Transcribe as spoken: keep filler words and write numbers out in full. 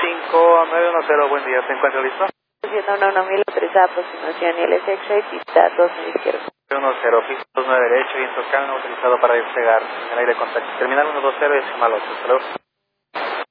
cinco nueve uno cero, buen día, ¿se encuentra listo? Siendo una uno mil autorizada aproximación y el S X pista dos mil izquierdo. uno cero, pista dos nueve derecho y en Toscana autorizado para despegar en el aire de contacto. Terminal uno dos cero y esquema al otro. Hasta luego.